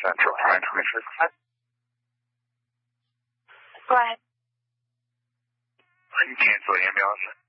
Central, 926. Go ahead. I can cancel the ambulance.